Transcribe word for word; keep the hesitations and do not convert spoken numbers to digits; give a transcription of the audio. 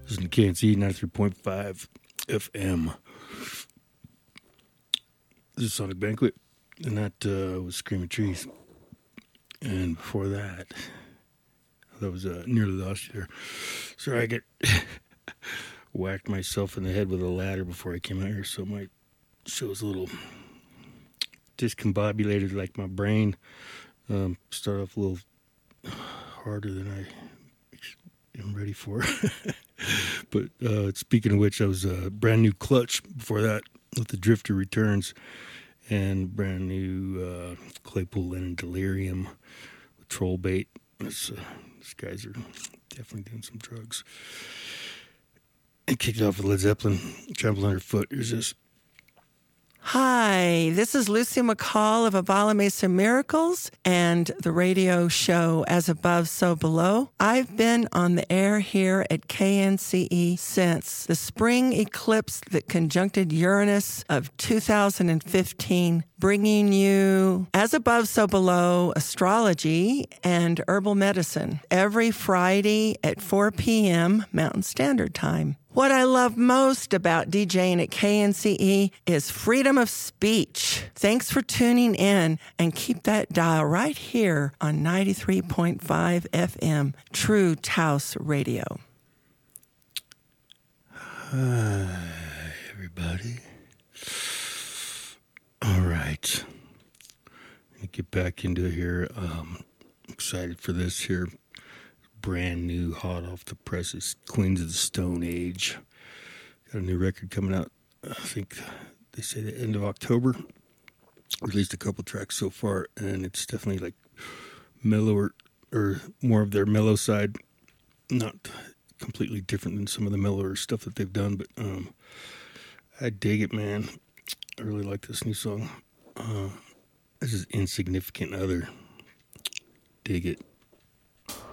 This is K N C ninety-three point five F M. This is Sonic Banquet, and that uh, was Screaming Trees. And before that, that was uh, Nearly Lost You There. Sorry, I get whacked myself in the head with a ladder before I came out here, so my show's a little discombobulated like my brain. Um, start off a little harder than I am ready for. But uh, speaking of which, I was a uh, brand new Clutch before that with the Drifter Returns, and brand new uh, Claypool Lennon Delirium with Troll Bait. This, uh, these guys are definitely doing some drugs. And kicked off with Led Zeppelin, Trample Underfoot. Here's this. Hi, this is Lucy McCall of Avala Mesa Miracles and the radio show As Above, So Below. I've been on the air here at K N C E since the spring eclipse that conjuncted Uranus of two thousand fifteen, bringing you As Above, So Below astrology and herbal medicine every Friday at four p.m. Mountain Standard Time. What I love most about DJing at K N C E is freedom of speech. Thanks for tuning in, and keep that dial right here on ninety-three point five F M, True Taos Radio. Hi, everybody. All right. Let me get back into it here. Um, excited for this here. Brand new, hot off the presses, Queens of the Stone Age. Got a new record coming out, I think they say the end of October. Released a couple tracks so far, and it's definitely like mellower, or more of their mellow side. Not completely different than some of the mellower stuff that they've done, but um, I dig it, man. I really like this new song. Uh, this is Insignificant Other. Dig it.